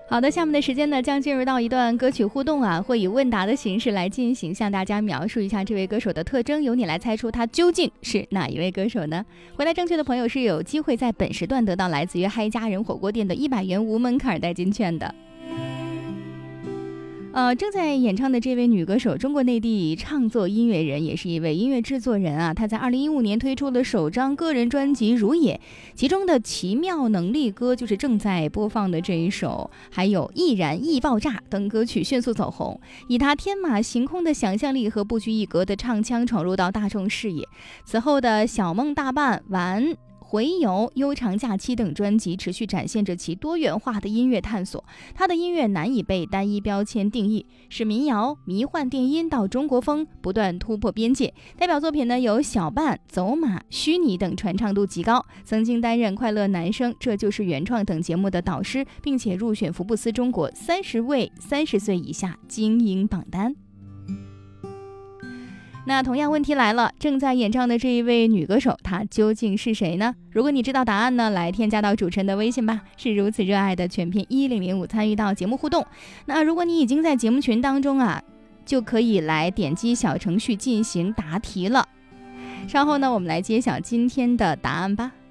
好的，下面的时间呢，将进入到一段歌曲互动啊，会以问答的形式来进行，向大家描述一下这位歌手的特征，由你来猜出他究竟是哪一位歌手呢？回答正确的朋友是有机会在本时段得到来自于嗨家人火锅店的100元无门槛代金券的。正在演唱的这位女歌手，中国内地唱作音乐人，也是一位音乐制作人啊。她在2015年推出了首张个人专辑《如也》，其中的《奇妙能力歌》就是正在播放的这一首，还有《易燃易爆炸》等歌曲迅速走红，以她天马行空的想象力和不拘一格的唱腔闯入到大众视野。此后的《小梦大半》、完回游、悠长假期等专辑持续展现着其多元化的音乐探索。他的音乐难以被单一标签定义，是民谣、迷幻电音到中国风，不断突破边界。代表作品呢有小半、走马、虚拟等，传唱度极高。曾经担任《快乐男声》、这就是原创等节目的导师，并且入选福布斯中国30位30岁以下精英榜单。那同样问题来了，正在演唱的这一位女歌手，她究竟是谁呢？如果你知道答案呢，来添加到主持人的微信吧，是如此热爱的全拼1005，参与到节目互动。那如果你已经在节目群当中啊，就可以来点击小程序进行答题了。稍后呢，我们来揭晓今天的答案吧。